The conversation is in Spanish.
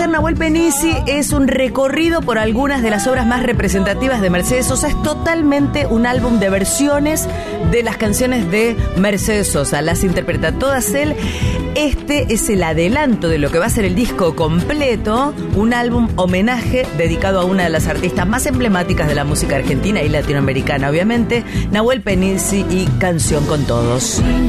hacer Nahuel Penisi es un recorrido por algunas de las obras más representativas de Mercedes Sosa. Es totalmente un álbum de versiones de las canciones de Mercedes Sosa. Las interpreta todas él. Este es el adelanto de lo que va a ser el disco completo, un álbum homenaje dedicado a una de las artistas más emblemáticas de la música argentina y latinoamericana, obviamente, Nahuel Penisi y Canción con Todos.